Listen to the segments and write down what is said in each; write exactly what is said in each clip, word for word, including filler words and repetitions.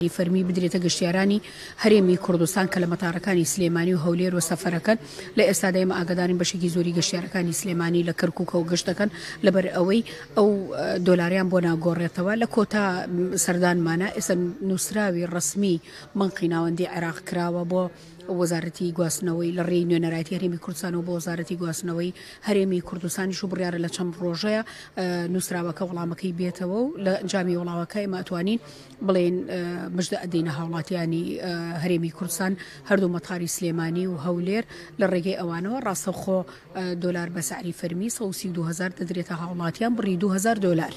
فەرمی بدرێتە گەشتیارانی هەرێمی کوردستان کە لە مەتارەکانی سلێمانی و هەولێر و سەفەرەکەن لە ئێستادا ئێمە ئاگادارین بەشێکی زۆری گەشتیارەکانی سلێمانی لە کەرکووکە و گەشتەکەن لەبەر ئەوەی ئەو دۆلاریان بۆ ناگۆڕێتەوە لە کۆتا سەردانمانە ئێستا نووسراوی ڕسمی منقی ناوەندی عێراق کراوە بۆ وەزارەتی گواستنەوەی لە ڕێی نوێنەرایەتی هەرێمی کوردستانەوە بۆ وەزارەتی گواستنەوەی هەرێمی کوردستانیش و بڕیارە لە چەند ڕۆژەیە نووسراوەکە وەڵامەکەی بێتەوە و لە ئەنجامی وەڵامەکە ئێمە ئەتوانین بڵێن مژدە ئەدەینە هاوڵاتیانی هەرێمی کوردستان هەردوو مەتاری سلێمانی و هەولێر لە ڕێگەی ئەوانەوە ڕاستەوخۆ دۆلار بە سعری فەرمی سەد و سی و دوو هەزار دەدرێتە هاوڵاتیان بڕی دوو هەزار دۆلار.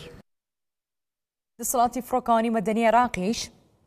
دەسەڵاتی فڕۆکەوانی مەدەنی عێراقیش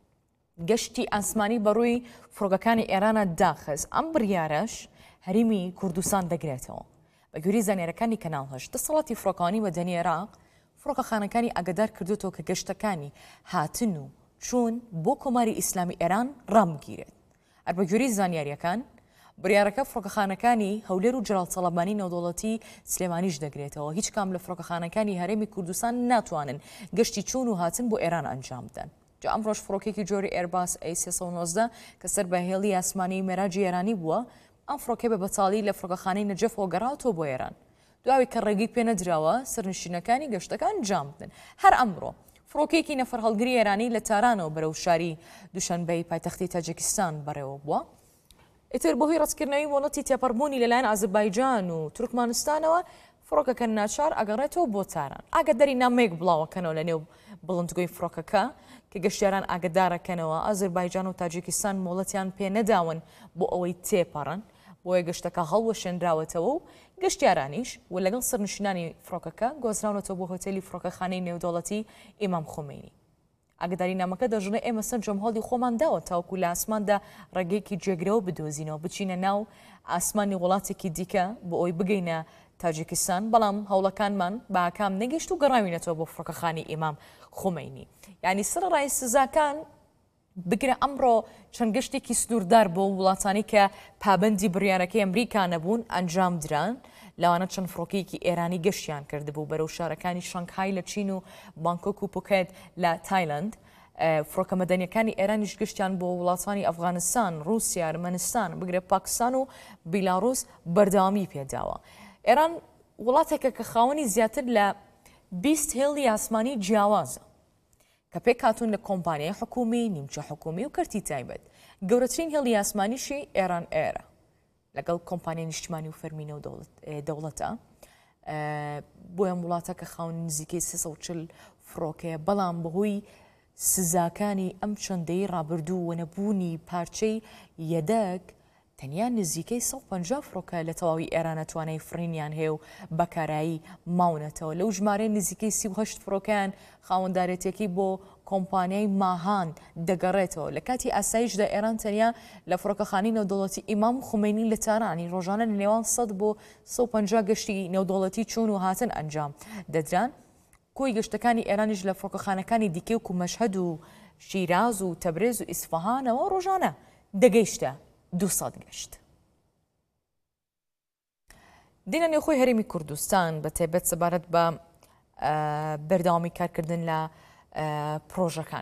گەشتی ئاسمانی بەڕووی فڕۆگەکانی ئێرانە داخست. ئەم بڕیارەش هەرێمی کوردستان دەگرێتەوە. بە گوێرەی زانیاریەکانی کەناڵ هەشت دەسەڵاتی فڕۆکەوانی مەدەنی عێراق فڕۆکەخانەکانی ئاگادار کردوێتەوە کە گەشتەکانی هاتن و چوون بۆ کۆماری ئیسلامی ئێران ڕامگیرێت. هەر بە گوێرەی زانیاریەکان بڕیارەکە فڕۆکەخانەکانی هەولێر و جەلال سەڵەمانی نێودەوڵەتی سلێمانیش دەگرێتەوە. هیچ کام لە فڕۆکەخانەکانی هەرێمی کوردستان ناتوانن گەشتی چوون و هاتن بۆ ئێران ئەنجام بدەن. جا ئەم ڕۆژ فڕۆکێکی جۆری ئێرباس ئەی سێ و نۆزدە کە سەر بە هێڵی ئاسمانی مێراجی ئێرانی بووە، ئەم فڕۆکێ بە بەتاڵی لە فڕۆکەخانەی نەجەفەوە گەڕاوەوە بۆ ئێران. دواوی کە ڕێگەی پێ نەدراوە سەرنشینەکانی گەشتەکان ئەنجام بدەن. هەر ئەمڕۆ فڕۆکێکی نەفەر هەڵگری ئێرانی لە تارانەوە بەرەو شاری دووشەنبەی پایتەختی تاجیکستان بەڕێوە بووە. ئیتر بەهۆی ڕەتکردنەوەی وڵاتی تێپەڕبوونی لەلایەن ئازەربایجان و تورکمانستانەوە فڕۆکەکە ناچار ئەگەڕێتەوە بۆ تاران. ئاگاداری نامەیەک بڵاوەکەنەوە لە نێو بڵندگۆی فڕۆکەکە کە گەشتیاران ئاگدارەکەنەوە ئازەربایجان و تاجیکستان مۆڵەتیان پێ نەداون بۆ ئەوەی تێپەڕن، بۆیە گەشتەکە هەڵوەشێنراوەتەوە و گەشتیارانیش و لەگەڵ سەرنشینانی فڕۆکەکە گۆزراونەتەوە بۆ هۆتێلی فڕۆکەخانەی نێودەوڵەتی ئیمام خۆمینی. ئاگداری نامەکە دەژنێ ئێمە سەرنجەم هەڵی خۆمان داوە تاوەکو لە ئاسماندا ڕێگەیەکی جێگرەوە بدۆزینەوە بچینە ناو ئاسمانی وڵاتێکی دیکە بۆ ئەوی بگەینە تاجیکستان، بەڵام هەوڵەکانمان باکام نەگەشت و گەڕاوینەتەوە بۆ فڕۆکەخانەی ئیمام خۆمینی. یعنی سەرڕای سزاکان بگرە ئەمڕۆ چەند گەشتێکی سنووردار بۆ وڵاتانی کە پابەندی بڕیارەکەی ئەمریکا نەبوون ئەنجام دران. لەوانە چەند فڕۆکەیەکی ئێرانی گەشتیان کردبوو بەرەو شارەکانی شانگهای لە چین و بانکۆک و پوکێت لە تایلند. فڕۆکە مەدەنیەکانی ئێرانیش گەشتیان بۆ وڵاتانی ئەفغانستان، رووسیا، ئەرمەنستان، بگرێ پاکستان و بیلاڕوس بەردەوامی پێداوە. ئێران وڵاتێکە کە خاوەنی زیاتر لە بیست هێڵی ئاسمانی جیاوازە کە پێک هاتوون لە کۆمپانیای حکومی، نیمچە حکومی و کەرتی تایبەت. گەورەترین هێڵی ئاسمانیشی ئێران ئێرە لەگەڵ کۆمپانیای نیشتیمانی و فەرمینە و دەوڵەتە. بۆ ئەم وڵاتە کە خاون نزیکەی سێ سەد و چل فڕۆکەیە، بەڵام بەهۆی سزاکانی ئەم چەندەی ڕابردوو و نەبوونی پارچەی یەدەک تەنیا نزیکەی سەد و پەنجا فڕۆکە لە تەواوی ئێرانە توانای فڕینیان هەیە و بەکارایی ماونەتەوە. لەو ژمارە نزیکەی سی و هەشت فڕۆکەیان خاوەندارێتێکی بۆ کۆمپانیای ماهان دەگەڕێتەوە. لە کاتی ئاسایشدا ئێران تەنیا لە فڕۆکەخانەی نێودەوڵەتی ئیمام خۆمینی لە تارانی ڕۆژانە لە نێوان سەد بۆ سەد و پەنجا گەشتی نێودەوڵەتی چوون و هاتن ئەنجام دەدران. کۆی گەشتەکانی ئێرانیش لە فڕۆکەخانەکانی دیکە وکو مەشهەد و شیراز و تەبرێز و ئیسفەهانەوە ڕۆژانە دەگەیشتە دووسەد گەشت. دینە نێوخۆی هەرێمی کوردستان بە تایبەت سەبارەت بە بەردەوامی کارکردن لە پرۆژەکان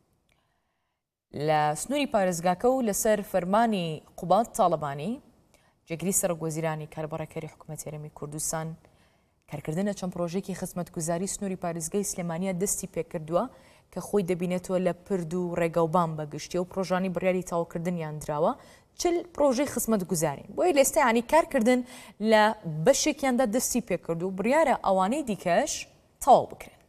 لە سنووری پارێزگاکە و لەسەر فەرمانی قوبات تاڵەبانی جێگیری سەرۆکوەزیرانی کاربڕێکەری حکوومەتی هەرێمی کوردستان کارکردنە چەند پرۆژێکی خزمەتگوزاری سنووری پارێزگای سلێمانیە دەستی پێکردووە کە خۆی دەبینێتەوە لە پرد و ڕێگەوبان بەگشتی و پرۆژانی بڕیاری تاوکردنیان دراوە چل پرۆژەی خزمەتگوزارین. بۆیە لێستە ینی کارکردن لە بەشێکیاندا دەستی پێکرد و بڕیارە ئەوانەی دیکەش تەواو بکرێن.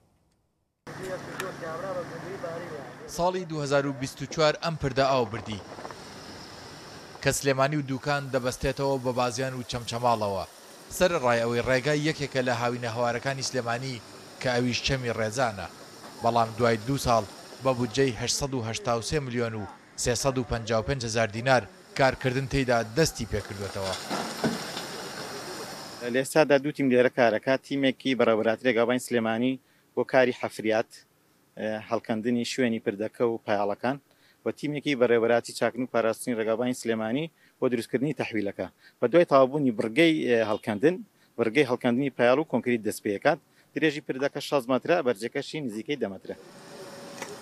ساڵی دوو هەزار و بیست و چوار ئەم پردە ئاو بردی کە سلێمانی و دووکان دەبەستێتەوە بە بازیان و چەمچەماڵەوە. سەر ڕای ئەوەی ڕێگا یەکێکە لە هاوینە هەوارەکانی سلێمانی کە ئەویش چەمی ڕێزانە، بەڵام دوای دوو ساڵ بە بودجەی هەشت سەد و هەشتا و سێ ملیۆن و سێسەد و پەنجا و پێنج هەزار دینار کارکردن تێیدا دەستی پێکردوێتەوە. لە ئێستادا دوو تیم لێرە کارەکە، تیمێکی بەڕێوەبەراتی ڕێگاوبانی سلێمانی بۆ کاری حەفریات هەڵکەندنی شوێنی پردەکە و پایاڵەکان و تیمێکی بەڕێوەبەراتی چاکن و پاراستنی ڕێگاوبانی سلێمانی بۆ دروستکردنی تەحویلەکە. بە دوای تەواوبوونی بڕگەی هەڵکەندن بڕگەی هەڵکەندنی پایاڵ و کۆنکریت دەست پێ دەکات. درێژی پردەکە شەش مەترە، بەرجەکەشی نزیکەی دە مەترە.